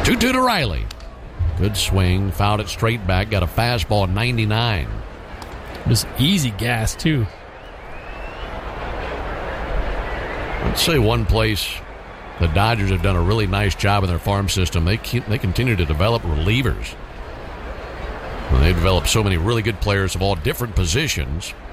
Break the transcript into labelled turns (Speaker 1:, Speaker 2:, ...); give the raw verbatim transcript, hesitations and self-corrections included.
Speaker 1: two two to Riley. Good swing. Fouled it straight back. Got a fastball ninety-nine.
Speaker 2: Just easy gas, too.
Speaker 1: I'd say one place the Dodgers have done a really nice job in their farm system. They keep, they continue to develop relievers. Well, they develop so many really good players of all different positions.